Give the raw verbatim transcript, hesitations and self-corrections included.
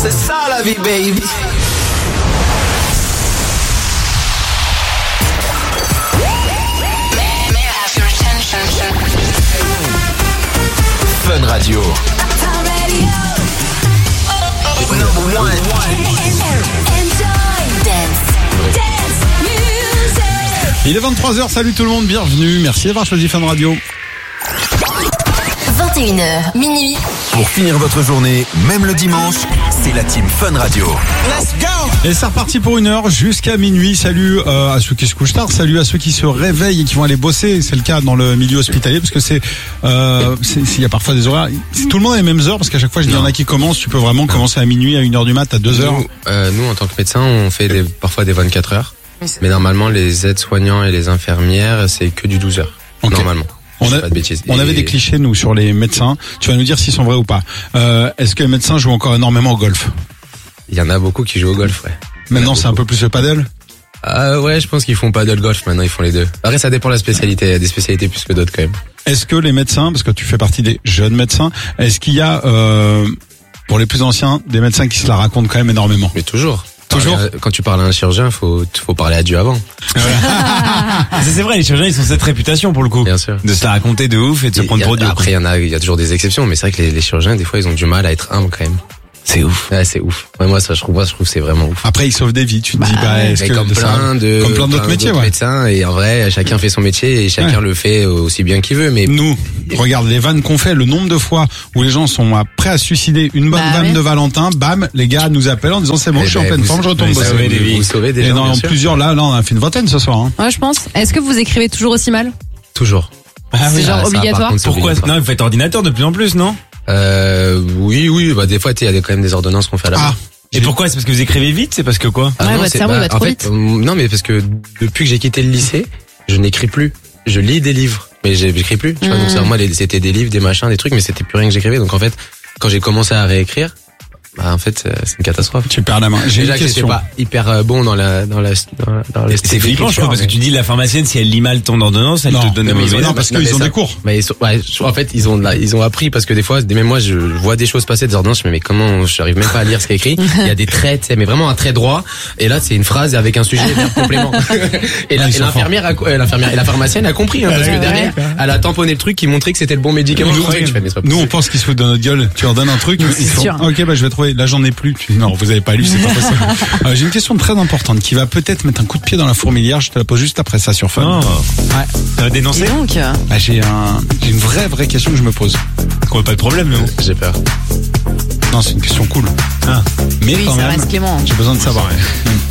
c'est ça la vie, baby. Fun Radio. Number one. Il est vingt-trois heures, salut tout le monde, bienvenue, merci d'avoir choisi Fun Radio. vingt et une heures, minuit. Pour finir votre journée, même le dimanche, c'est la team Fun Radio. Let's go! Et c'est reparti pour une heure jusqu'à minuit. Salut euh, à ceux qui se couchent tard, salut à ceux qui se réveillent et qui vont aller bosser. C'est le cas dans le milieu hospitalier parce que c'est, euh, c'est, il y a parfois des horaires. C'est tout le monde a les mêmes heures parce qu'à chaque fois je dis il y en a qui commencent. Tu peux vraiment commencer à minuit, à une heure du mat, à deux heures. Nous, euh, nous en tant que médecin, on fait des, parfois des vingt-quatre heures. Mais normalement, les aides-soignants et les infirmières, c'est que du douze heures. Okay. Normalement. On, a, pas de bêtises. on et... avait des clichés, nous, sur les médecins. Tu vas nous dire s'ils sont vrais ou pas. Euh, est-ce que les médecins jouent encore énormément au golf? Il y en a beaucoup qui jouent au golf, ouais. Maintenant, c'est un peu plus le paddle? Ah ouais, je pense qu'ils font paddle golf, maintenant ils font les deux. Après, ça dépend de la spécialité. Il y a des spécialités plus que d'autres quand même. Est-ce que les médecins, parce que tu fais partie des jeunes médecins, est-ce qu'il y a, euh, pour les plus anciens, des médecins qui se la racontent quand même énormément? Mais toujours. Toujours. Quand tu parles à un chirurgien, faut faut parler à Dieu avant. C'est vrai, les chirurgiens ils ont cette réputation pour le coup. Pour sûr. De se la raconter de ouf et de se prendre pour Dieu. Après, il y en a, il y a toujours des exceptions, mais c'est vrai que les, les chirurgiens, des fois, ils ont du mal à être humbles quand même. C'est ouf. Ouais, c'est ouf. Ouais, moi, ça, je trouve, moi, je trouve que c'est vraiment ouf. Après, ils sauvent des vies. Tu te bah, dis, bah, est-ce que comme plein de, comme plein d'autres métiers, ouais. médecins, et en vrai, chacun fait son métier et chacun ouais. le fait aussi bien qu'il veut, mais. Nous, regarde les vannes qu'on fait, le nombre de fois où les gens sont prêts à se suicider, une bonne bah, vanne ouais. de Valentin, bam, les gars nous appellent en disant c'est bon, et je suis bah, en pleine forme, je retourne bosser. Vous sauvez des vies. Vous sauvez des gens. Et dans plusieurs, là, là, on a fait une vingtaine ce soir, hein. Ouais, je pense. Est-ce que vous écrivez toujours aussi mal? Toujours. Ah, c'est oui, genre ah, obligatoire. Ça, Pourquoi? Non, vous faites ordinateur de plus en plus, non? Euh, oui, oui, bah, des fois, il y a quand même des ordonnances qu'on fait à la main. Ah. Et pourquoi? C'est parce que vous écrivez vite? C'est parce que quoi? Ah, ouais, non, votre cerveau bah, va trop en fait, vite. Euh, non, mais parce que depuis que j'ai quitté le lycée, je n'écris plus. Je lis des livres, mais j'écris plus. Tu vois, mmh. donc ça, moi, c'était des livres, des machins, des trucs, mais c'était plus rien que j'écrivais. Donc en fait, quand j'ai commencé à réécrire, bah en fait, c'est une catastrophe. Tu perds la main. J'ai Déjà une que question. j'étais pas hyper bon dans la dans la dans, dans les. C'est flippant, je crois, parce que tu dis la pharmacienne, si elle lit mal ton ordonnance, elle non, te donne. Non, mais mais non, non parce qu'ils ont ça, des cours. Mais ils sont, ouais, en fait, ils ont là, ils ont appris parce que des fois, même moi, je vois des choses passer des ordonnances, je me dis mais comment, j'arrive même pas à lire ce qui est écrit. Il y a des traits, tu sais, mais vraiment un trait droit. Et là, c'est une phrase avec un sujet verbe complément. Et la, et l'infirmière, a, l'infirmière et la pharmacienne a compris, hein, parce que derrière, elle a tamponné le truc qui montrait que c'était le bon médicament. Nous, on pense qu'ils se foutent de notre gueule. Tu leur donnes un truc, ils font, ok, bah je vais trouver. Là, j'en ai plus. Non, vous avez pas lu, c'est pas possible. euh, j'ai une question très importante qui va peut-être mettre un coup de pied dans la fourmilière. Je te la pose juste après ça sur Fun. Oh. Ouais. Ça va dénoncer. Donc. Bah, j'ai un, j'ai une vraie vraie question que je me pose. Qu'on pas de problème, non? J'ai peur. Non, c'est une question cool. Ah. Mais oui, quand ça même, reste Clément. J'ai besoin de savoir. Ouais.